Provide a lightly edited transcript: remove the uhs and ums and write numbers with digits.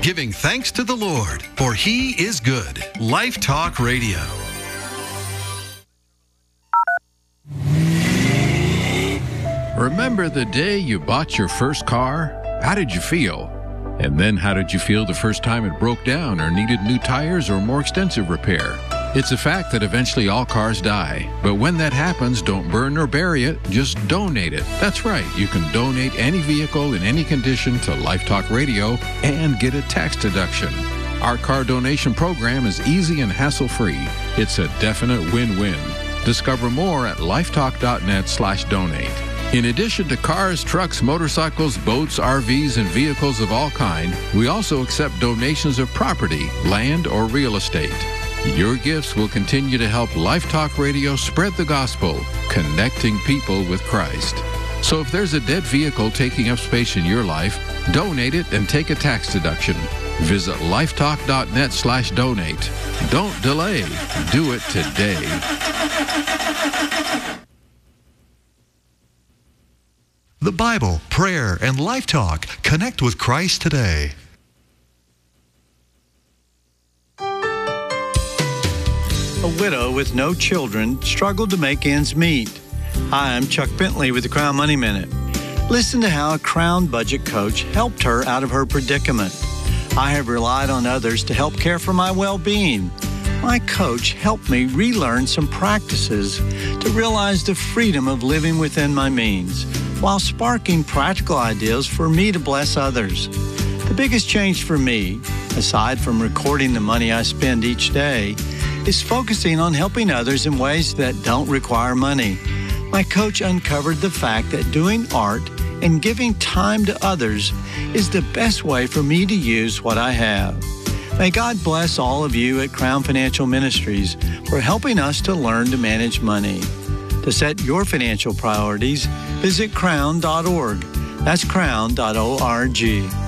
giving thanks to the Lord, for He is good. Life Talk Radio. Remember the day you bought your first car? How did you feel? And then how did you feel the first time it broke down or needed new tires or more extensive repair? It's a fact that eventually all cars die. But when that happens, don't burn or bury it, just donate it. That's right, you can donate any vehicle in any condition to Life Talk Radio and get a tax deduction. Our car donation program is easy and hassle-free. It's a definite win-win. Discover more at lifetalk.net/donate. In addition to cars, trucks, motorcycles, boats, RVs, and vehicles of all kind, we also accept donations of property, land, or real estate. Your gifts will continue to help Life Talk Radio spread the gospel, connecting people with Christ. So if there's a dead vehicle taking up space in your life, donate it and take a tax deduction. Visit lifetalk.net/donate. Don't delay. Do it today. The Bible, prayer, and Life Talk. Connect with Christ today. A widow with no children struggled to make ends meet. Hi, I'm Chuck Bentley with the Crown Money Minute. Listen to how a Crown budget coach helped her out of her predicament. I have relied on others to help care for my well-being. My coach helped me relearn some practices to realize the freedom of living within my means, while sparking practical ideas for me to bless others. The biggest change for me, aside from recording the money I spend each day, is focusing on helping others in ways that don't require money. My coach uncovered the fact that doing art and giving time to others is the best way for me to use what I have. May God bless all of you at Crown Financial Ministries for helping us to learn to manage money. To set your financial priorities, visit crown.org. That's crown.org.